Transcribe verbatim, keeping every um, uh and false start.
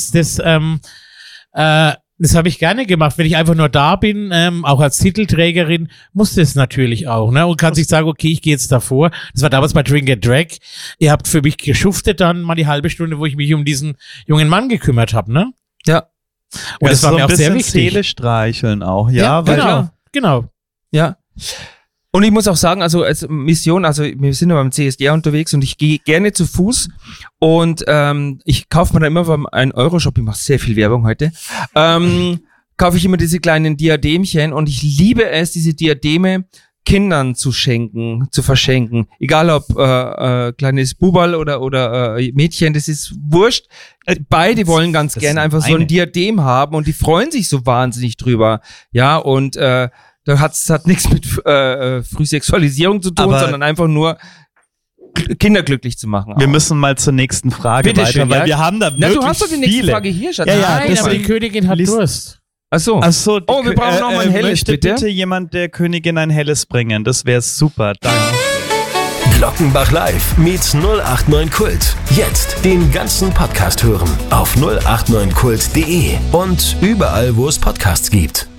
das, das, ähm, äh, das habe ich gerne gemacht. Wenn ich einfach nur da bin, ähm, auch als Titelträgerin, muss das natürlich auch, ne? Und kann sich sagen, okay, ich gehe jetzt davor. Das war damals bei Drink and Drag. Ihr habt für mich geschuftet dann mal die halbe Stunde, wo ich mich um diesen jungen Mann gekümmert habe, ne? Ja. Und das war mir auch sehr wichtig. Seele streicheln auch, ja. Ja, weil genau, genau. Ja. Und ich muss auch sagen, also als Mission, also wir sind ja beim C S D unterwegs und ich gehe gerne zu Fuß und ähm, ich kaufe mir da immer beim einen Euro Shop, ich mache sehr viel Werbung heute, ähm, kaufe ich immer diese kleinen Diademchen und ich liebe es, diese Diademe Kindern zu schenken, zu verschenken. Egal ob äh, äh, kleines Buberl oder oder äh, Mädchen, das ist wurscht. Beide wollen ganz das gerne einfach so eine. ein Diadem haben und die freuen sich so wahnsinnig drüber. Ja, und äh, da hat's hat nichts mit äh, Frühsexualisierung zu tun, Aber sondern einfach nur Kinder glücklich zu machen. Wir auch. müssen mal zur nächsten Frage Bitte weiter, schön, weil ja? wir haben da Na, wirklich du hast doch die nächste viele. Frage hier, Schatz. Ja, ja, Nein, das aber die liest- Königin hat liest- Durst. Ach so. Ach so, Oh, wir brauchen noch mal ein helles, möchte bitte. bitte jemand der Königin ein helles bringen. Das wäre super. Danke. Glockenbach Live meets null acht neun Kult. Jetzt den ganzen Podcast hören auf null acht neun kult punkt de und überall, wo es Podcasts gibt.